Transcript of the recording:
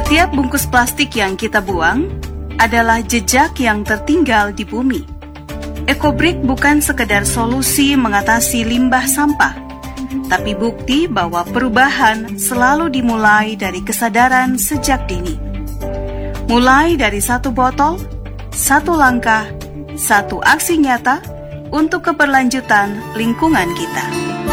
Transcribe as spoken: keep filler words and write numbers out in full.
Setiap bungkus plastik yang kita buang adalah jejak yang tertinggal di bumi. EcoBrick bukan sekedar solusi mengatasi limbah sampah, tapi bukti bahwa perubahan selalu dimulai dari kesadaran sejak dini. Mulai dari satu botol, satu langkah, satu aksi nyata untuk keberlanjutan lingkungan kita.